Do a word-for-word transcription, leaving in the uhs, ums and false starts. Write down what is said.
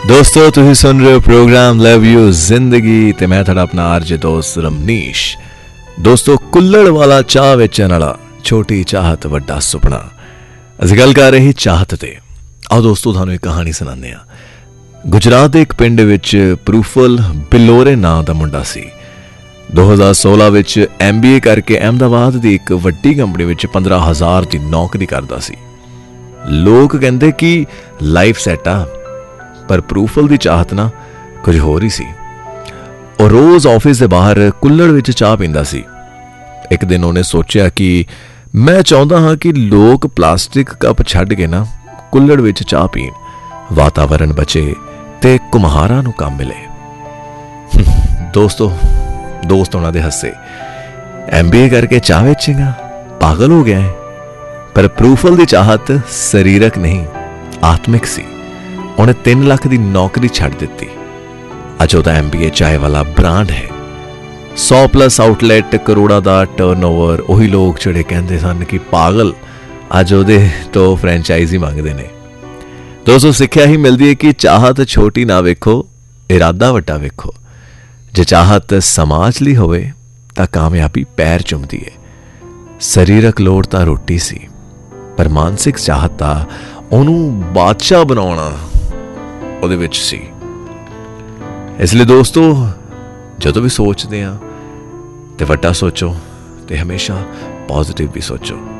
दोस्तों तुसीं सुन रहे हो प्रोग्राम लव यू जिंदगी ते मैं थोड़ा अपना आरजे दोस्त रमनीश। दोस्तों कुल्लड़ वाला चाह वेचण वाला छोटी चाहत वड्डा सुपना। असीं गल कर रहे चाहत ते। आओ दोस्तों तुहानूं एक कहानी सुणाने आ। गुजरात दे एक पिंड विच प्रूफल बिलोरे नां दा मुंडा सी। दो हज़ार सोलह विच एम बी ए करके अहमदाबाद दी एक वड्डी कंपनी विच पंद्रह हज़ार दी नौकरी करदा सी। लोग कहंदे कि लाइफ सैट आ, पर प्रूफल दी चाहत ना कुछ होर ही सी। और रोज ऑफिस के बाहर कुल्लड़ विच चाह पींदा सी। एक दिन उन्हें सोचा कि मैं चाहता हाँ कि लोग प्लास्टिक कप छड्ड के ना कुल्लड़ विच चाह पीन, वातावरण बचे ते कुम्हारां नूं काम मिले। दोस्तों दोस्त उन्हां दे हसे, एम बी ए करके चाह बेचेगा, पागल हो गया है। पर प्रूफल दी चाहत शरीरक नहीं आत्मिक सी। उन्हें तीन लाख की नौकरी छड़ दी। अज वह एम बी ए चाय वाला ब्रांड है। सौ प्लस आउटलैट, करोड़ा का टर्नओवर। उही लोग जिहड़े कहते सन कि पागल अज वो तो फ्रेंचाइजी मंगते हैं। दोस्तों सिक्ख्या ही मिलती है कि चाहत छोटी ना वेखो, इरादा वड्डा वेखो। जे चाहत समाज लई होवे तां कामयाबी पैर चुमदी है। शरीरक लोड़ तां रोटी सी, पर मानसिक चाहत तां उहनूं बादशाह बनाउणा ਉਹਦੇ ਵਿੱਚ ਸੀ। इसलिए दोस्तों ਜਦੋਂ भी सोचते हैं तो ਵੱਡਾ सोचो ते हमेशा पॉजिटिव भी सोचो।